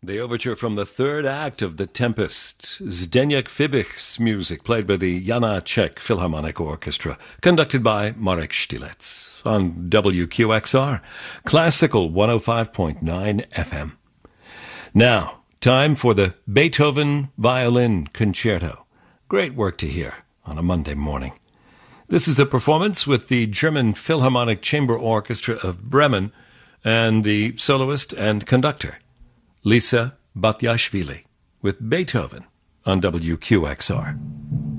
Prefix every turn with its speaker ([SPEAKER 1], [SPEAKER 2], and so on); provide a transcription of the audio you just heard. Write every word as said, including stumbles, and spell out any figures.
[SPEAKER 1] The overture from the third act of The Tempest, Zdeněk Fibich's music, played by the Janáček Philharmonic Orchestra, conducted by Marek Štilec, on W Q X R, Classical one oh five point nine F M. Now, time for the Beethoven Violin Concerto. Great work to hear on a Monday morning. This is a performance with the German Philharmonic Chamber Orchestra of Bremen and the soloist and conductor, Lisa Batyashvili, with Beethoven on W Q X R.